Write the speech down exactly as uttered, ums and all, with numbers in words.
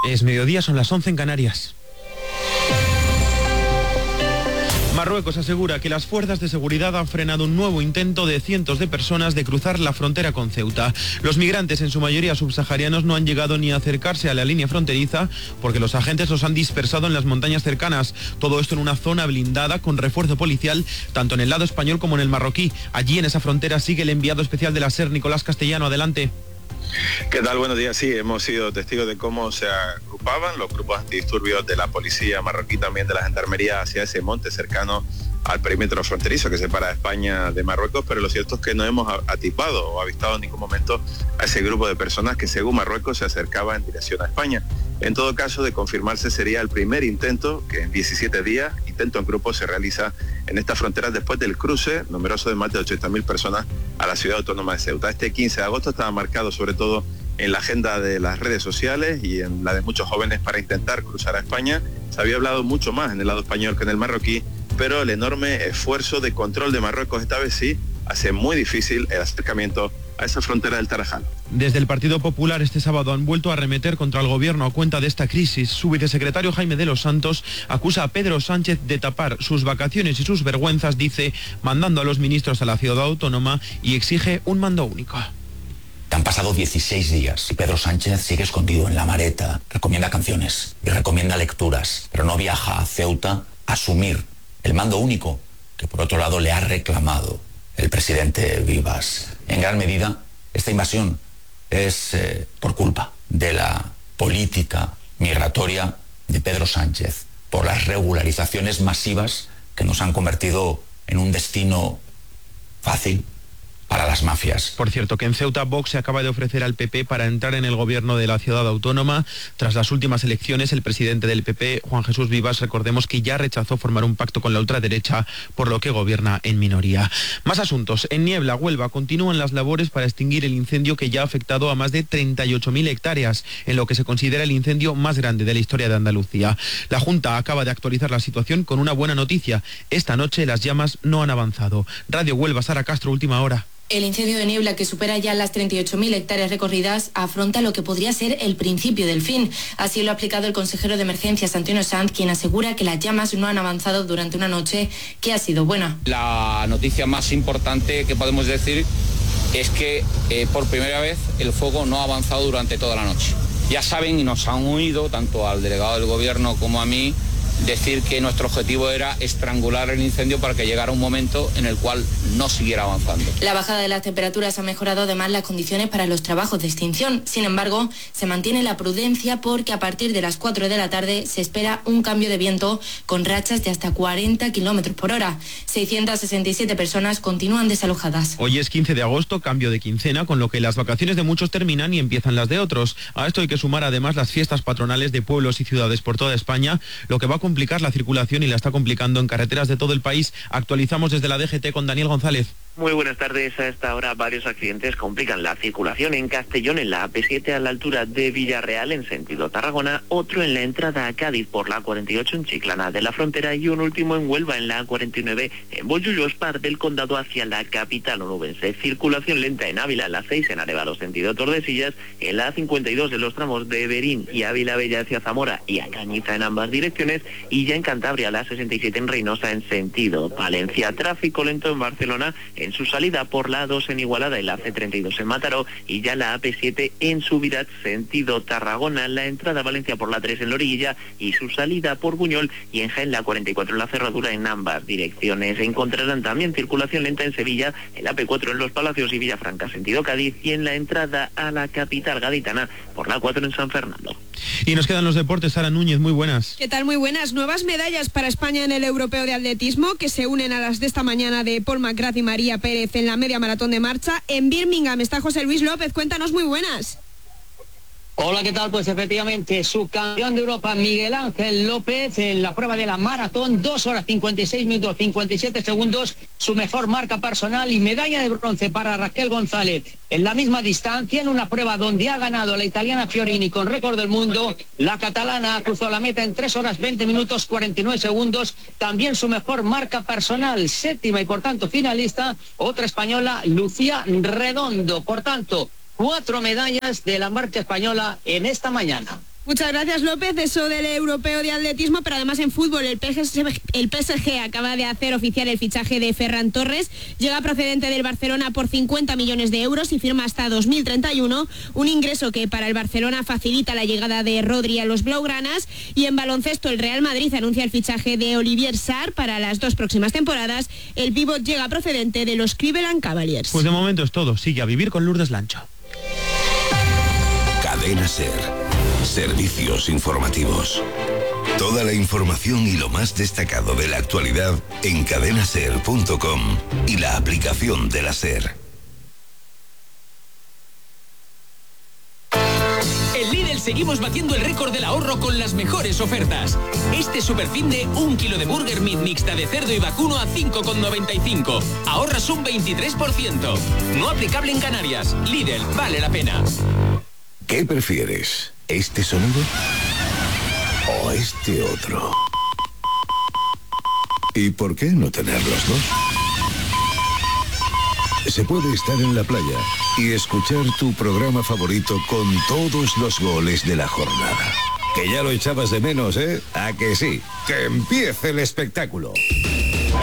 Es mediodía, son las once en Canarias. Marruecos asegura que las fuerzas de seguridad han frenado un nuevo intento de cientos de personas de cruzar la frontera con Ceuta. Los migrantes, en su mayoría subsaharianos, no han llegado ni a acercarse a la línea fronteriza porque los agentes los han dispersado en las montañas cercanas. Todo esto en una zona blindada con refuerzo policial, tanto en el lado español como en el marroquí. Allí, en esa frontera, sigue el enviado especial de la SER, Nicolás Castellano. Adelante. ¿Qué tal? Buenos días. Sí, hemos sido testigos de cómo se agrupaban los grupos antidisturbios de la policía marroquí, también de la gendarmería, hacia ese monte cercano al perímetro fronterizo que separa a España de Marruecos, pero lo cierto es que no hemos atipado o avistado en ningún momento a ese grupo de personas que, según Marruecos, se acercaba en dirección a España. En todo caso, de confirmarse, sería el primer intento que en diecisiete días, intento en grupo, se realiza en esta frontera después del cruce numeroso de más de ochenta mil personas a la ciudad autónoma de Ceuta. Este quince de agosto estaba marcado sobre todo en la agenda de las redes sociales y en la de muchos jóvenes para intentar cruzar a España. Se había hablado mucho más en el lado español que en el marroquí, pero el enorme esfuerzo de control de Marruecos esta vez sí hace muy difícil el acercamiento a esa frontera del Tarajal. Desde el Partido Popular este sábado han vuelto a arremeter contra el gobierno a cuenta de esta crisis. Su vicesecretario Jaime de los Santos acusa a Pedro Sánchez de tapar sus vacaciones y sus vergüenzas, dice, mandando a los ministros a la ciudad autónoma, y exige un mando único. Han pasado dieciséis días y Pedro Sánchez sigue escondido en la Mareta. Recomienda canciones y recomienda lecturas, pero no viaja a Ceuta a asumir el mando único que por otro lado le ha reclamado el presidente Vivas. En gran medida, esta invasión es eh, por culpa de la política migratoria de Pedro Sánchez, por las regularizaciones masivas que nos han convertido en un destino fácil para las mafias. Por cierto, que en Ceuta Vox se acaba de ofrecer al P P para entrar en el gobierno de la ciudad autónoma. Tras las últimas elecciones, el presidente del P P, Juan Jesús Vivas, recordemos que ya rechazó formar un pacto con la ultraderecha, por lo que gobierna en minoría. Más asuntos. En Niebla, Huelva, continúan las labores para extinguir el incendio que ya ha afectado a más de treinta y ocho mil hectáreas, en lo que se considera el incendio más grande de la historia de Andalucía. La Junta acaba de actualizar la situación con una buena noticia. Esta noche las llamas no han avanzado. Radio Huelva, Sara Castro, última hora. El incendio de Niebla, que supera ya las treinta y ocho mil hectáreas recorridas, afronta lo que podría ser el principio del fin. Así lo ha explicado el consejero de Emergencias, Antonio Sanz, quien asegura que las llamas no han avanzado durante una noche que ha sido buena. La noticia más importante que podemos decir es que eh, por primera vez el fuego no ha avanzado durante toda la noche. Ya saben y nos han oído, tanto al delegado del gobierno como a mí, decir que nuestro objetivo era estrangular el incendio para que llegara un momento en el cual no siguiera avanzando. La bajada de las temperaturas ha mejorado además las condiciones para los trabajos de extinción. Sin embargo, se mantiene la prudencia porque a partir de las cuatro de la tarde se espera un cambio de viento con rachas de hasta cuarenta kilómetros por hora. seiscientas sesenta y siete personas continúan desalojadas. Hoy es quince de agosto, cambio de quincena, con lo que las vacaciones de muchos terminan y empiezan las de otros. A esto hay que sumar además las fiestas patronales de pueblos y ciudades por toda España, lo que va a complicar la circulación y la está complicando en carreteras de todo el país. Actualizamos desde la D G T con Daniel González. Muy buenas tardes. A esta hora varios accidentes complican la circulación en Castellón, en la A P siete a la altura de Villarreal en sentido Tarragona, otro en la entrada a Cádiz por la A cuarenta y ocho en Chiclana de la Frontera y un último en Huelva en la A cuarenta y nueve en Bollullos-Par del Condado hacia la capital onubense. Circulación lenta en Ávila, en la seis en Arévalo sentido Tordesillas, en la A cincuenta y dos en los tramos de Berín y Ávila Bella hacia Zamora y a Cañiza en ambas direcciones, y ya en Cantabria la A sesenta y siete en Reynosa en sentido Palencia. Tráfico lento en Barcelona en su salida por la A dos en Igualada y la C treinta y dos en Mataró, y ya la A P siete en Subirats sentido Tarragona, la entrada a Valencia por la tres en Loriguilla y su salida por Buñol, y en Jaén la cuarenta y cuatro en la Cerradura en ambas direcciones. Encontrarán también circulación lenta en Sevilla, en la A P cuatro en Los Palacios y Villafranca sentido Cádiz, y en la entrada a la capital gaditana por la cuatro en San Fernando. Y nos quedan los deportes. Sara Núñez, muy buenas. ¿Qué tal? Muy buenas. Nuevas medallas para España en el Europeo de Atletismo, que se unen a las de esta mañana de Paul McGrath y María Pérez en la media maratón de marcha. En Birmingham está José Luis López. Cuéntanos, muy buenas. Hola, ¿qué tal? Pues efectivamente, subcampeón de Europa Miguel Ángel López en la prueba de la maratón, dos horas cincuenta y seis minutos cincuenta y siete segundos, su mejor marca personal, y medalla de bronce para Raquel González en la misma distancia, en una prueba donde ha ganado la italiana Fiorini con récord del mundo. La catalana cruzó la meta en tres horas veinte minutos cuarenta y nueve segundos, también su mejor marca personal, séptima y por tanto finalista, otra española, Lucía Redondo. Por tanto, cuatro medallas de la marcha española en esta mañana. Muchas gracias, López. Eso del europeo de atletismo, pero además en fútbol el P S G, el P S G acaba de hacer oficial el fichaje de Ferran Torres. Llega procedente del Barcelona por cincuenta millones de euros y firma hasta dos mil treinta y uno, un ingreso que para el Barcelona facilita la llegada de Rodri a los blaugranas. Y en baloncesto el Real Madrid anuncia el fichaje de Olivier Sarr para las dos próximas temporadas. El pívot llega procedente de los Cleveland Cavaliers. Pues de momento es todo. Sigue a vivir con Lourdes Lancho. Cadena SER. Servicios informativos. Toda la información y lo más destacado de la actualidad en cadena ser punto com y la aplicación de la SER. En Lidl seguimos batiendo el récord del ahorro con las mejores ofertas. Este superfin de un kilo de burger meat mixta de cerdo y vacuno a cinco con noventa y cinco. Ahorras un veintitrés por ciento. No aplicable en Canarias. Lidl, vale la pena. ¿Qué prefieres? ¿Este sonido o este otro? ¿Y por qué no tener los dos? Se puede estar en la playa y escuchar tu programa favorito con todos los goles de la jornada. Que ya lo echabas de menos, ¿eh? ¿A que sí? ¡Que empiece el espectáculo!